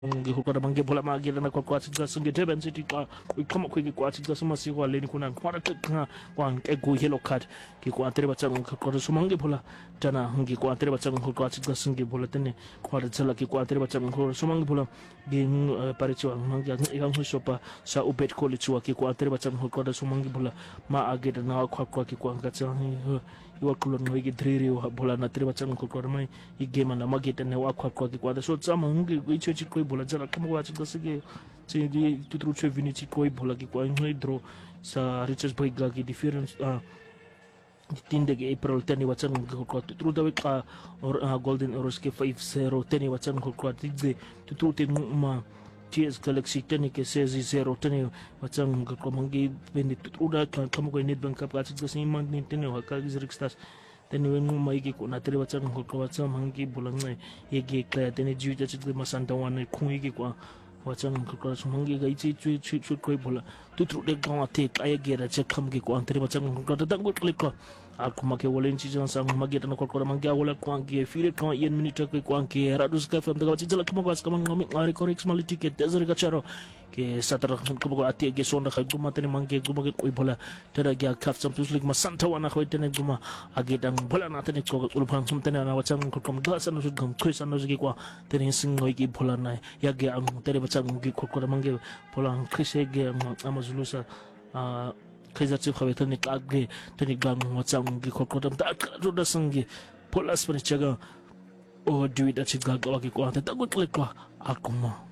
ngihukora mange bola magira na kwa kwatsi singe Durban City xa uyiqhama kwiki kwatsi xa simasiko aleni kuna kwara xa kwa nkegu yellow card ki kwa tere batsa ngikora sumange bola jana ngi kwa tere batsa ngikora xa singe bola tene kwara tsala ki kwa tere batsa ngikora sumange bola gi parichwa mangi yang hosopa sa ubet college wa ki kwa tere batsa ngikora sumange bola ma ageda na kwa ki kwa ngatsa iwa kulon wigi driri wa bola na tere batsa ngikora mai igema na mageta ne wa kwa ki kwa so tsama ngi ichochi koi bola jana kama wachi kasige tsi tutru viniti koi bola ki kwa hydro sa Richards Bay gi difference tinde ke April teni watsan ko tutru da wika Golden Arrows ke 5-0 teni watsan ko tide tutru te ma TS Galaxy teni ke 6-0 teni watsan ko mangi bendi tutru da kama ko Nedbank Cup ka tsi man ni teni wa ka Zurich Stars teni wengu maiki ko natri watsan ko watsan mangi bulang yege kla teni juja tsi masanta wan khungi ki kwa watsan ko sumangi ga ichi chu koi bola tutru de gawa te kaya gera che kham ki ko antri watsan ko da dang klik ko aku make wolen chi jan sang mageta na ko mangi awala ko angi fire ko yen minute ko angi radus ka fam daga chi jala ko ko skam ngami ngari ko rex mali ticket desert ka charo ke satra ko ati ge sonda kha guma tani mangi guma ke koi bola tada ga kaf champions league ma santa wana ko tene guma age dang bola na tani ko ulpan sum tani na watsan ko kam da san su gam koi san su ko tani sing ngoi ki bola na ya ge ang tani batsan ngi ko mangi bola krise ge amazulusa kaiza tsi khawe tani kage tani gang watsan ngi ko dam da ka da sangi bola spani chaga o duit da chi ga ga ki ko ta ko klik ko akuma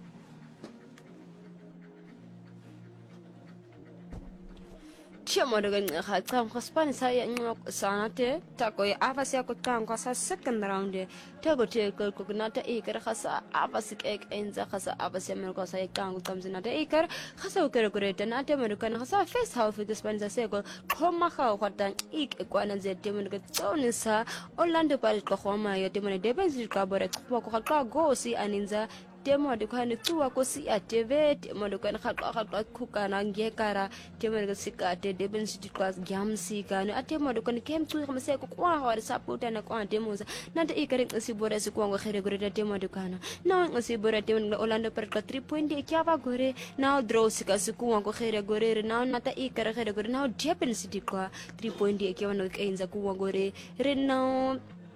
Chiamo dengan khatam khaspan saya ngok sanate tako ya avas ya ko kan ko sa second round tego te ko nata ikar khasa avas ek enza khasa avas ya mer ko sa kan ko tamzina te ikar khasa ko kare te nate mer kan khasa face half ko span za se ko khoma kha ko dan ik ko nan ze te mer ko tsoni sa Orlando Pirates ko khoma ya te mer Durban City ka bore ko ka go si aninza temo de kan tuwa ko si ateve temo de kan khatwa khukana ngekara temo de sika te Durban City class gamsi kan atemo de kan kem tu kama se ko kwa wa support na kwa temo na te ikare ngsi bore se ko ngo khere gore temo de kana na ngsi bore temo Orlando per 3 point de kya ba gore na draw sika se ko ngo khere gore na ta ikare khere gore na Durban City kwa 3 point de kya no kenza ko gore re na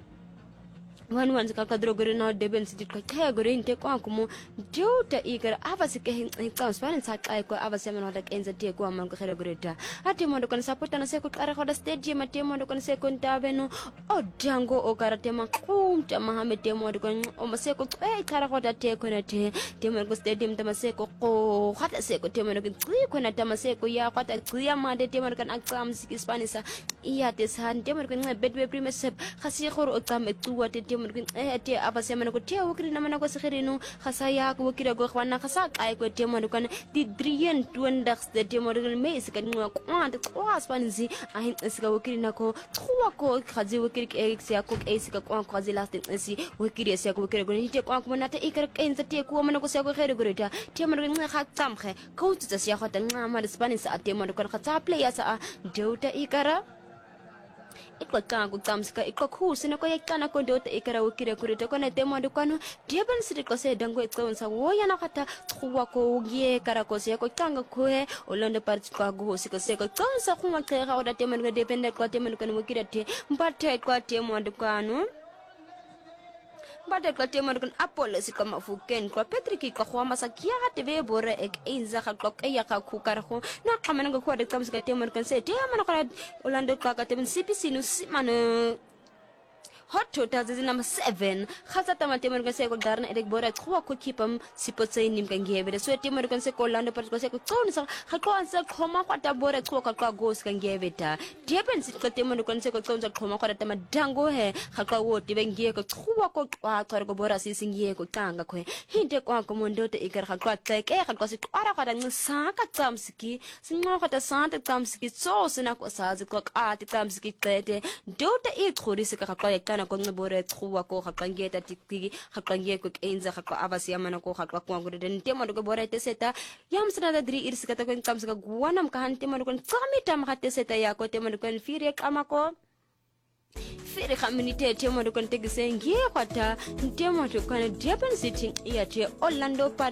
wan ka kadro gore na Durban City ka kaya gore inte kwa kumu juta ikara avasi ke hinka span sa kai ko avasi men wada kenza te ko man ko khere gore ta ati mo kon support na se ko kare ko da stadium ati mo kon se ko ntaveno o dango o karate ma kumta Mohammed te mo kon o ma se ko kare ko da te ko na te mo ko stadium ta ma se ko khata se ko te mo ko na ta ma se ko ya khata kriya ma de te mo kan akam siki spanisa iya te san te mo kon bedwe premier sep khasi khoro o kam etuwa te te abase mana ko te wukri na mana ko sekhirinu khasa ya ko wukira go khwana khasa kai ko te mo kan di drien tuandax de te mo me is kan ngwa kwant kwas panzi ahin iska wukri na ko twa ko khazi wukri ke ya ko es ka kwa khazi last si wukri ya ko wukri go ni te kwa ko na te ikar kenza te ko mana ko se ko khere go ta te mo kan kha tamkhe ko tsa sia khata ngama spanish ate mo kan kha play sa deuta ikara iko kangu tamsika iko khusina ko yakana ko ndota ikara ukire kurita ko na temo ndukano Durban City ko se dango ikonsa woya na kata tkhwa ko ye kara ko se ko tanga ko he Orlando Pirates ko go se ko se ko konsa khuma khera oda temo ngo depende ko temo ngo ukire te mpate ko temo ndukano bade ko temo kon Apollo sika mafuken ko Patrick ko khwama sa kia te be bore ek inza kha ko ya kha khukar kho na khamana ko khode kam sika temo kon se te amana ko Orlando ka ka temo CPC no simano Hot 2007 khaza tamate mo se ko darna edek bora khwa ko kipam sipotse nim kan gebe so te mo kon se ko Orlando Pirates ko se ko tson sa kha ko ansa khoma kwata bora khwa ka gos kan gebe ta Durban City ko te mo kon se ko tson sa khoma kwata tama dango he kha ka wo te bengie ko khwa ko kwa ko bora si singie ko tanga ko hinte ko ko mo ndote ikar kha kwa te ke kha ko se ara kha dang sa ka tsamski singo kha ta sa ta tsamski so sina ko sa ko ka ta tsamski te ndote I khori se ka kwa kana ko ngibore tsuwa ko khakangeta tikiki khakangie ko enza khakwa avasi yamana ko khakwa ko ngure den tema do bore te seta yamsna da dri irsikata ko kamsga guanam kahante man ko tsamita ma khate seta ya ko tema ko fire kama ko fere community temo do kon tegi sengi kwata temo to kon Durban City ya te Orlando